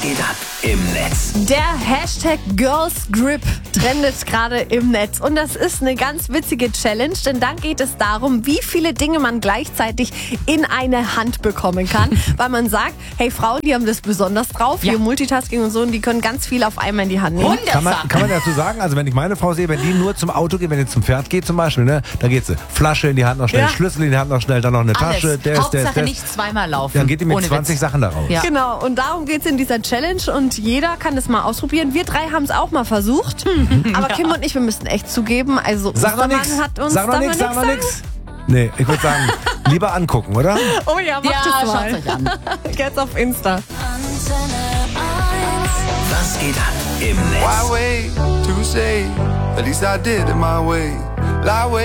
geht ab im Netz? Der Hashtag GirlsGrip trendet gerade im Netz. Und das ist eine ganz witzige Challenge, denn dann geht es darum, wie viele Dinge man gleichzeitig in eine Hand bekommen kann. Weil man sagt, hey, Frauen, die haben das besonders drauf, hier Multitasking und so, und die können ganz viel auf einmal in die Hand nehmen. Kann man dazu sagen, also wenn ich meine Frau sehe, wenn die nur zum Auto geht, wenn die zum Pferd geht zum Beispiel, ne, da geht sie Flasche in die Hand noch schnell, Schlüssel in die Hand noch schnell, dann noch eine Tasche, Hauptsache nicht zweimal laufen. Dann geht die mit 20 Sachen daraus. Ja. Genau, und darum geht es in dieser Challenge und jeder kann das mal ausprobieren. Wir drei haben es auch mal versucht, aber Kim und ich, wir müssen echt zugeben, also Sag noch nichts, hat uns sag noch nichts. Nee, ich würde sagen, lieber angucken, oder? Oh ja, macht es mal. Schaut euch an. Jetzt auf Insta. Was geht ab im Netz? Why wait to say? At least I did it my way. Lie, wait.